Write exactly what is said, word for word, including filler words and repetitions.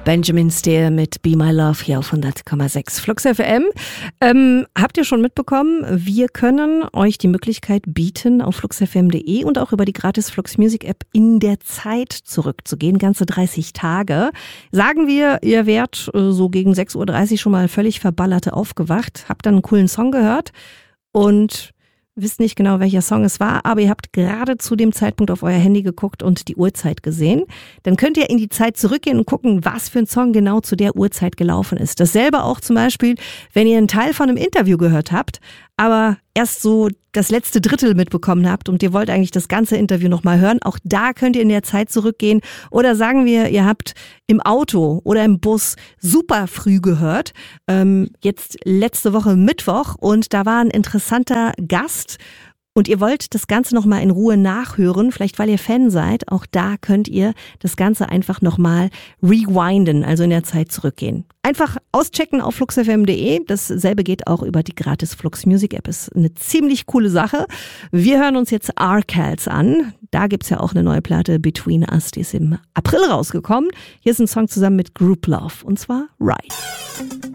Benjamin Steer mit Be My Love hier auf hundert Komma sechs Flux F M. Ähm, habt ihr schon mitbekommen, wir können euch die Möglichkeit bieten, auf flux f m punkt d e und auch über die gratis Flux Music App in der Zeit zurückzugehen, ganze dreißig Tage. Sagen wir, ihr wärt äh, so gegen sechs Uhr dreißig schon mal völlig verballerte aufgewacht, habt dann einen coolen Song gehört und wisst nicht genau, welcher Song es war, aber ihr habt gerade zu dem Zeitpunkt auf euer Handy geguckt und die Uhrzeit gesehen. Dann könnt ihr in die Zeit zurückgehen und gucken, was für ein Song genau zu der Uhrzeit gelaufen ist. Dasselbe auch zum Beispiel, wenn ihr einen Teil von einem Interview gehört habt, aber erst so das letzte Drittel mitbekommen habt und ihr wollt eigentlich das ganze Interview nochmal hören. Auch da könnt ihr in der Zeit zurückgehen. Oder sagen wir, ihr habt im Auto oder im Bus super früh gehört. Ähm, jetzt letzte Woche Mittwoch und da war ein interessanter Gast. Und ihr wollt das Ganze nochmal in Ruhe nachhören, vielleicht weil ihr Fan seid, auch da könnt ihr das Ganze einfach nochmal rewinden, also in der Zeit zurückgehen. Einfach auschecken auf flux f m punkt d e, dasselbe geht auch über die gratis Flux Music App, ist eine ziemlich coole Sache. Wir hören uns jetzt R-Cals an, da gibt's ja auch eine neue Platte, Between Us, die ist im April rausgekommen. Hier ist ein Song zusammen mit Group Love und zwar Ride.